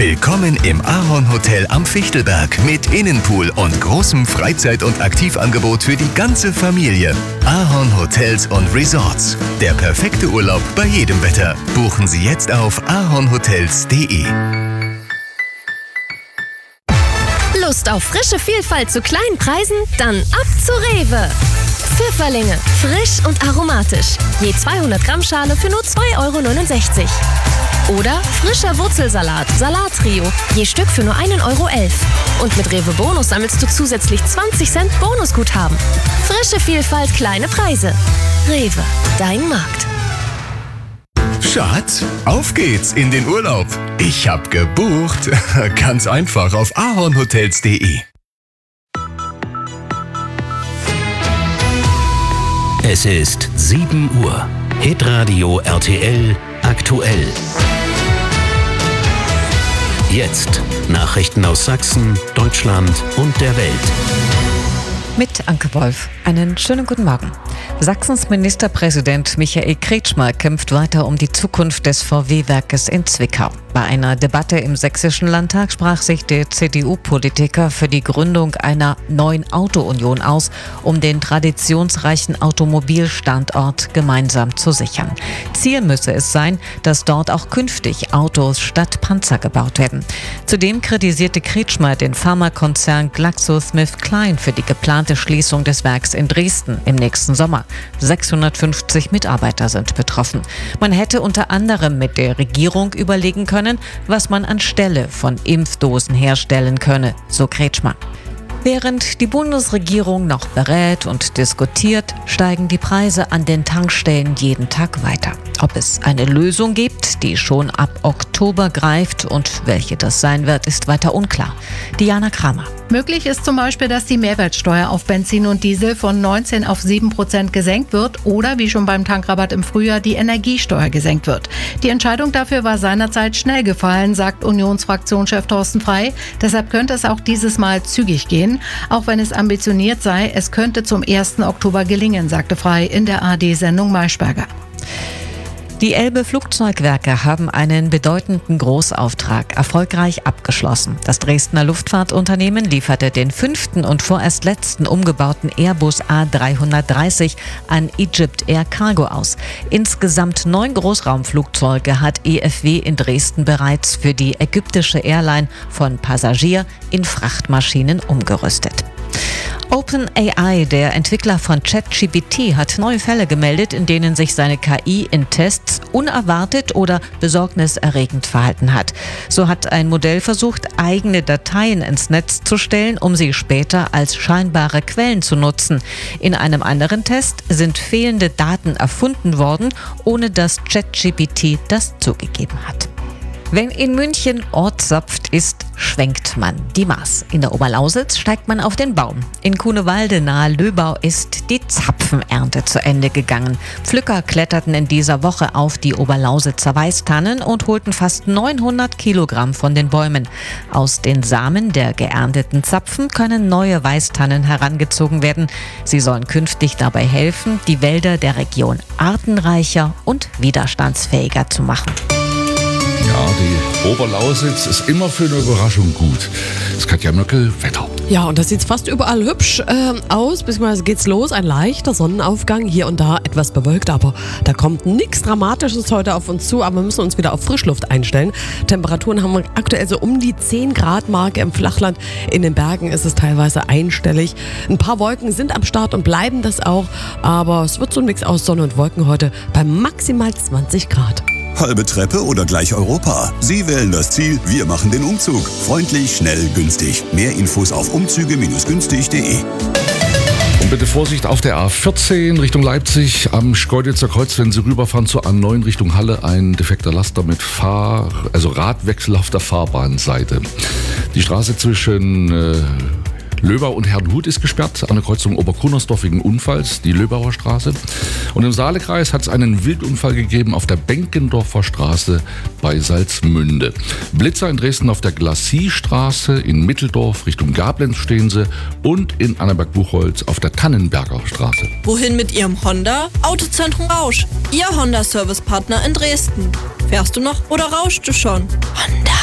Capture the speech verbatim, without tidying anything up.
Willkommen im Ahorn Hotel am Fichtelberg mit Innenpool und großem Freizeit- und Aktivangebot für die ganze Familie. Ahorn Hotels und Resorts. Der perfekte Urlaub bei jedem Wetter. Buchen Sie jetzt auf ahornhotels punkt de. Lust auf frische Vielfalt zu kleinen Preisen? Dann ab zu Rewe. Pfifferlinge, frisch und aromatisch. Je zweihundert Gramm Schale für nur zwei Euro neunundsechzig. Oder frischer Wurzelsalat, Salattrio, je Stück für nur ein Euro elf. Und mit Rewe Bonus sammelst du zusätzlich zwanzig Cent Bonusguthaben. Frische Vielfalt, kleine Preise. Rewe, dein Markt. Schatz, auf geht's in den Urlaub. Ich hab gebucht. Ganz einfach auf ahornhotels punkt de. Es ist sieben Uhr. Hitradio R T L aktuell. Jetzt Nachrichten aus Sachsen, Deutschland und der Welt. Mit Anke Wolf. Einen schönen guten Morgen. Sachsens Ministerpräsident Michael Kretschmer kämpft weiter um die Zukunft des V W-Werkes in Zwickau. Bei einer Debatte im Sächsischen Landtag sprach sich der C D U-Politiker für die Gründung einer neuen Auto-Union aus, um den traditionsreichen Automobilstandort gemeinsam zu sichern. Ziel müsse es sein, dass dort auch künftig Autos statt Panzer gebaut werden. Zudem kritisierte Kretschmer den Pharmakonzern GlaxoSmithKline für die geplante Schließung des Werks in Dresden im nächsten Sommer. sechshundertfünfzig Mitarbeiter sind betroffen. Man hätte unter anderem mit der Regierung überlegen können, was man anstelle von Impfdosen herstellen könne, so Kretschmer. Während die Bundesregierung noch berät und diskutiert, steigen die Preise an den Tankstellen jeden Tag weiter. Ob es eine Lösung gibt, die schon ab Oktober greift und welche das sein wird, ist weiter unklar. Diana Kramer. Möglich ist zum Beispiel, dass die Mehrwertsteuer auf Benzin und Diesel von neunzehn auf sieben Prozent gesenkt wird oder, wie schon beim Tankrabatt im Frühjahr, die Energiesteuer gesenkt wird. Die Entscheidung dafür war seinerzeit schnell gefallen, sagt Unionsfraktionschef Thorsten Frey. Deshalb könnte es auch dieses Mal zügig gehen. Auch wenn es ambitioniert sei, es könnte zum ersten Oktober gelingen, sagte Frey in der A R D-Sendung Maischberger. Die Elbe Flugzeugwerke haben einen bedeutenden Großauftrag erfolgreich abgeschlossen. Das Dresdner Luftfahrtunternehmen lieferte den fünften und vorerst letzten umgebauten Airbus A dreihundertdreißig an Egypt Air Cargo aus. Insgesamt neun Großraumflugzeuge hat E F W in Dresden bereits für die ägyptische Airline von Passagier- in Frachtmaschinen umgerüstet. OpenAI, der Entwickler von ChatGPT, hat neue Fälle gemeldet, in denen sich seine K I in Tests unerwartet oder besorgniserregend verhalten hat. So hat ein Modell versucht, eigene Dateien ins Netz zu stellen, um sie später als scheinbare Quellen zu nutzen. In einem anderen Test sind fehlende Daten erfunden worden, ohne dass ChatGPT das zugegeben hat. Wenn in München Ortssaft ist, schwenkt man die Maß. In der Oberlausitz steigt man auf den Baum. In Kunewalde nahe Löbau ist die Zapfenernte zu Ende gegangen. Pflücker kletterten in dieser Woche auf die Oberlausitzer Weißtannen und holten fast neunhundert Kilogramm von den Bäumen. Aus den Samen der geernteten Zapfen können neue Weißtannen herangezogen werden. Sie sollen künftig dabei helfen, die Wälder der Region artenreicher und widerstandsfähiger zu machen. Ja, die Oberlausitz ist immer für eine Überraschung gut. Es kann ja Möckel Wetter. Ja, und das sieht fast überall hübsch äh, aus, beziehungsweise geht's los. Ein leichter Sonnenaufgang, hier und da etwas bewölkt, aber da kommt nichts Dramatisches heute auf uns zu, aber wir müssen uns wieder auf Frischluft einstellen. Temperaturen haben wir aktuell so um die zehn Grad Marke im Flachland. In den Bergen ist es teilweise einstellig. Ein paar Wolken sind am Start und bleiben das auch, aber es wird so ein Mix aus Sonne und Wolken heute bei maximal zwanzig Grad. Halbe Treppe oder gleich Europa? Sie wählen das Ziel, wir machen den Umzug. Freundlich, schnell, günstig. Mehr Infos auf umzüge günstig punkt de. Und bitte Vorsicht auf der A vierzehn Richtung Leipzig am Schkeuditzer Kreuz, wenn Sie rüberfahren zur A neun Richtung Halle, ein defekter Laster mit Fahr-, also Radwechsel auf der Fahrbahnseite. Die Straße zwischen äh, Löbau und Herrnhut ist gesperrt, an der Kreuzung Oberkunnersdorf wegen Unfalls, die Löbauer Straße. Und im Saalekreis hat es einen Wildunfall gegeben auf der Benkendorfer Straße bei Salzmünde. Blitzer in Dresden auf der Glacis-Straße, in Mitteldorf Richtung Gablenz stehen sie und in Annaberg-Buchholz auf der Tannenberger Straße. Wohin mit Ihrem Honda? Autozentrum Rausch, Ihr Honda-Service-Partner in Dresden. Fährst du noch oder rauschst du schon? Honda.